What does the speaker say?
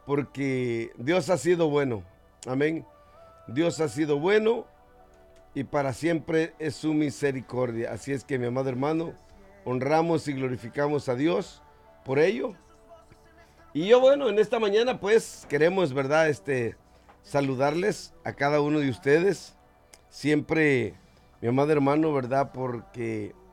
porque Dios ha sido bueno. Amén. Dios ha sido bueno y para siempre es su misericordia. Así es que, mi amado hermano, honramos y glorificamos a Dios por ello. Y yo, bueno, en esta mañana pues queremos, ¿verdad? Saludarles a cada uno de ustedes. Siempre, mi amado hermano, ¿verdad? Porque